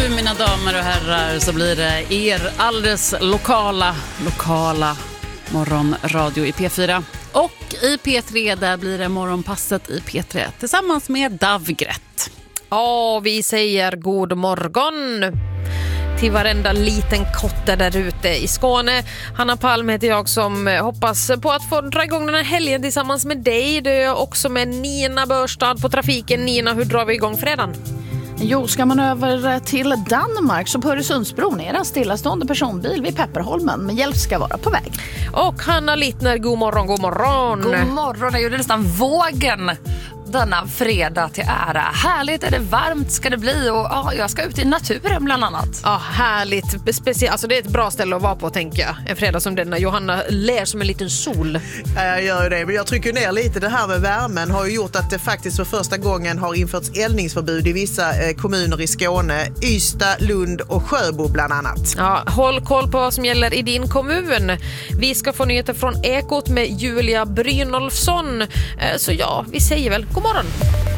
nu, mina damer och herrar, så blir det er alldeles lokala morgonradio i P4. Och i P3 där blir det morgonpasset i P3 tillsammans med Davgrätt. Ja, vi säger god morgon till varenda liten kotte där ute i Skåne. Hanna Palm heter jag som hoppas på att få dra igång den här helgen tillsammans med dig. Det är också med Nina Börstad på trafiken. Nina, hur drar vi igång fredagen? Jo, ska man över till Danmark så på Öresundsbron är det en stillastående personbil vid Pepperholmen, men hjälp ska vara på väg. Och Hanna Littner, god morgon. God morgon, är ju nästan vågen denna fredag till ära. Härligt, är det varmt ska det bli och jag ska ut i naturen bland annat. Ja, härligt. Alltså det är ett bra ställe att vara på, tänker jag. En fredag som denna. Johanna ler som en liten sol. Jag gör ju det, men jag trycker ner lite. Det här med värmen har ju gjort att det faktiskt för första gången har införts eldningsförbud i vissa kommuner i Skåne. Ystad, Lund och Sjöbo bland annat. Ja, håll koll på vad som gäller i din kommun. Vi ska få nyheter från Ekot med Julia Brynolfsson. Så ja, vi säger väl god morgon.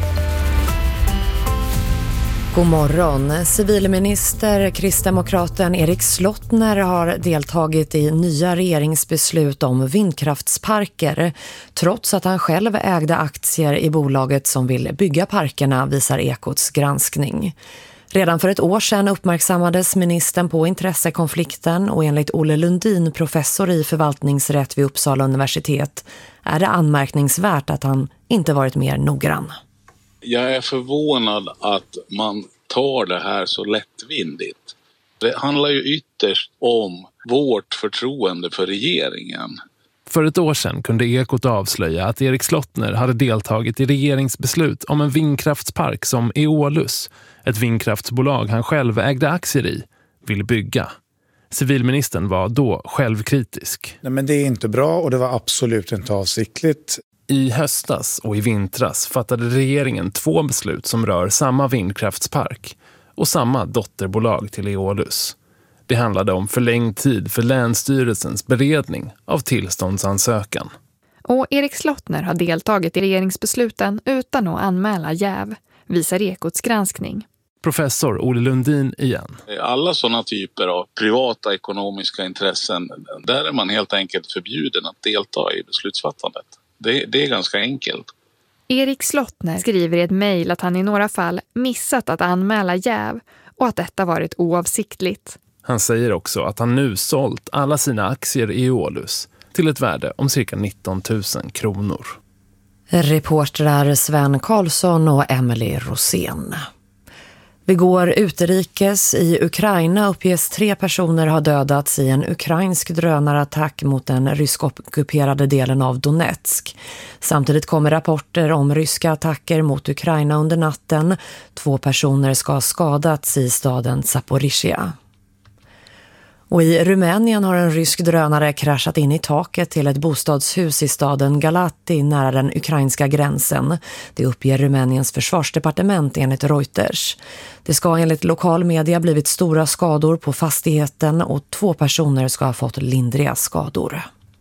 God morgon. Civilminister kristdemokraten Erik Slottner har deltagit i nya regeringsbeslut om vindkraftsparker trots att han själv ägde aktier i bolaget som vill bygga parkerna, visar Ekots granskning. Redan för ett år sedan uppmärksammades ministern på intressekonflikten och enligt Olle Lundin, professor i förvaltningsrätt vid Uppsala universitet, är det anmärkningsvärt att han inte varit mer noggrann. Jag är förvånad att man tar det här så lättvindigt. Det handlar ju ytterst om vårt förtroende för regeringen. För ett år sedan kunde Ekot avslöja att Erik Slottner hade deltagit i regeringsbeslut om en vindkraftspark som Eolus, ett vindkraftsbolag han själv ägde aktier i, vill bygga. Civilministern var då självkritisk. Nej, men det är inte bra och det var absolut inte avsiktligt. I höstas och i vintras fattade regeringen 2 beslut som rör samma vindkraftspark och samma dotterbolag till Eolus. Det handlade om förlängd tid för Länsstyrelsens beredning av tillståndsansökan. Och Erik Slottner har deltagit i regeringsbesluten utan att anmäla jäv, visar Ekots granskning. Professor Olle Lundin igen. Alla sådana typer av privata ekonomiska intressen, där är man helt enkelt förbjuden att delta i beslutsfattandet. Det är ganska enkelt. Erik Slottner skriver i ett mejl att han i några fall missat att anmäla jäv och att detta varit oavsiktligt. Han säger också att han nu sålt alla sina aktier i Eolus till ett värde om cirka 19 000 kronor. Reportrar Sven Karlsson och Emily Rosén. Vi går utrikes. I Ukraina uppges 3 personer ha dödats i en ukrainsk drönarattack mot den ryskockuperade delen av Donetsk. Samtidigt kommer rapporter om ryska attacker mot Ukraina under natten. 2 personer ska ha skadats i staden Zaporizjzja. Och i Rumänien har en rysk drönare kraschat in i taket till ett bostadshus i staden Galati nära den ukrainska gränsen. Det uppger Rumäniens försvarsdepartement enligt Reuters. Det ska enligt lokal media blivit stora skador på fastigheten och 2 personer ska ha fått lindriga skador.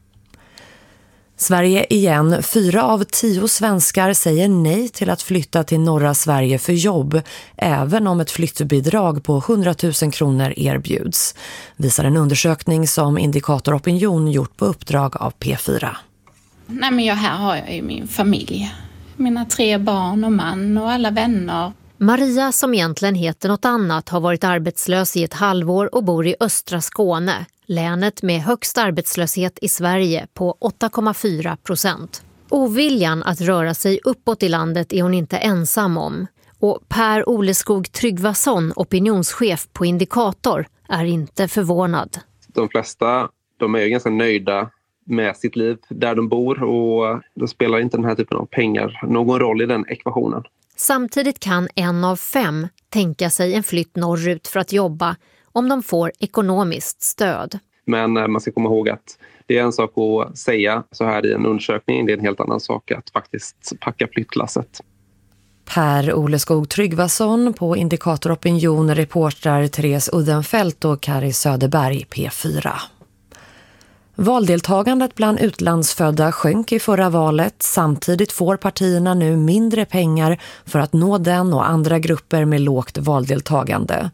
Sverige igen. 4 av 10 svenskar säger nej till att flytta till norra Sverige för jobb, även om ett flyttbidrag på 100 000 kronor erbjuds, visar en undersökning som Indikator Opinion gjort på uppdrag av P4. Nej, men här har jag ju min familj. Mina 3 barn och man och alla vänner. Maria, som egentligen heter något annat, har varit arbetslös i ett halvår och bor i östra Skåne. Länet med högst arbetslöshet i Sverige på 8,4%. Oviljan att röra sig uppåt i landet är hon inte ensam om. Och Per Oleskog Tryggvason, opinionschef på Indikator, är inte förvånad. De flesta de är ganska nöjda med sitt liv där de bor och då spelar inte den här typen av pengar någon roll i den ekvationen. Samtidigt kan 1 av 5 tänka sig en flytt norrut för att jobba om de får ekonomiskt stöd. Men man ska komma ihåg att det är en sak att säga så här i en undersökning. Det är en helt annan sak att faktiskt packa flyttlasset. Per Oleskog Tryggvason på Indikator Opinion, reportrar Therese Uddenfelt och Kari Söderberg, P4. Valdeltagandet bland utlandsfödda sjönk i förra valet. Samtidigt får partierna nu mindre pengar för att nå den och andra grupper med lågt valdeltagande.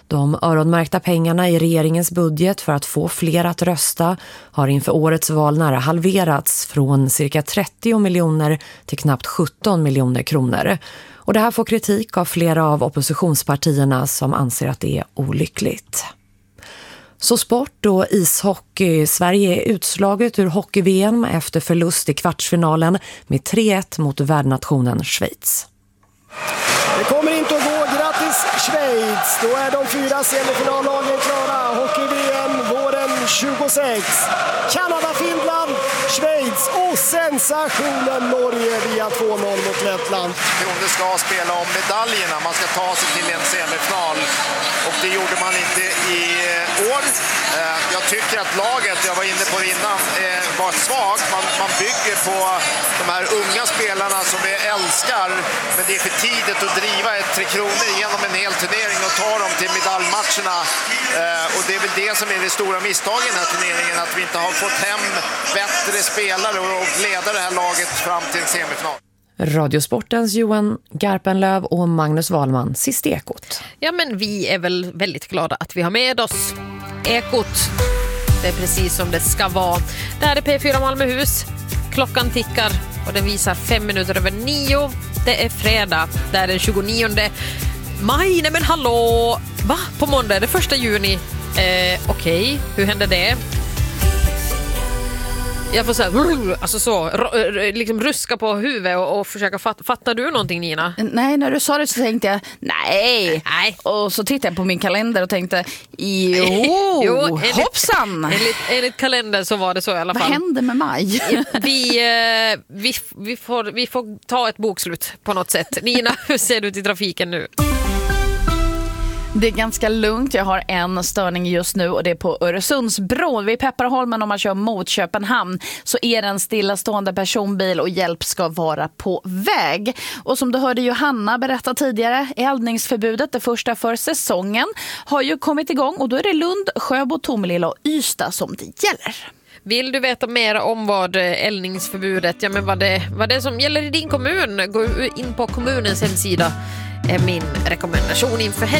De öronmärkta pengarna i regeringens budget för att få fler att rösta har inför årets val nära halverats från cirka 30 miljoner till knappt 17 miljoner kronor. Och det här får kritik av flera av oppositionspartierna som anser att det är olyckligt. Så sport och ishockey. Sverige är utslaget ur hockey-VM efter förlust i kvartsfinalen med 3-1 mot värdnationen Schweiz. Det kommer inte att gå. Grattis Schweiz! Då är de 4 semifinallagen klara. Hockey-VM våren 26. Kanada, Finland, Schweiz och sensationen Norge via 2-0 mot Lettland. Det ska spela om medaljerna. Man ska ta sig till en semifinal. Och det gjorde man inte i år. Jag tycker att laget, jag var inne på det innan, var svagt. Man bygger på de här unga spelarna som vi älskar. Men det är för tidigt att driva ett 3 kronor genom en hel turnering och ta dem till medaljmatcherna. Och det är väl det som är det stora misstaget i den här turneringen. Att vi inte har fått hem bättre spelare och leda det här laget fram till en semifinal. Radiosportens Johan Garpenlöv och Magnus Wahlman, sist Ekot. Ja, men vi är väl väldigt glada att vi har med oss Ekot. Det är precis som det ska vara. Det här är P4 Malmöhus. Klockan tickar och den visar 9:05. Det är fredag. Det är den 29 maj. Nej men hallå! Va? På måndag är det 1 juni. Okej, hur hände det? Jag får liksom ruska på huvudet och försöka fattar du någonting, Nina? Nej, när du sa det så tänkte jag nej. Och så tittade jag på min kalender och tänkte jo hoppsan. Enligt kalender så var det så i alla fall. Vad hände med maj? Vi får ta ett bokslut på något sätt. Nina, hur ser du ut i trafiken nu? Det är ganska lugnt. Jag har en störning just nu och det är på Öresundsbron. Vid Pepparholmen om man kör mot Köpenhamn så är det en stillastående personbil och hjälp ska vara på väg. Och som du hörde Johanna berätta tidigare, eldningsförbudet, det första för säsongen, har ju kommit igång och då är det Lund, Sjöbo, Tomelilla och Ystad som det gäller. Vill du veta mer om vad eldningsförbudet, ja men vad det som gäller i din kommun, gå in på kommunens hemsida är min rekommendation inför helgen.